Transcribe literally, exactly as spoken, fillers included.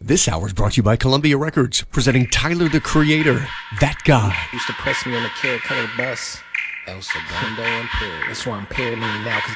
This hour is brought to you by Columbia Records, presenting Tyler the Creator, That Guy. Used to press me on the carrot color bus. El Segundo Imperial. That's why I'm impaired me now, because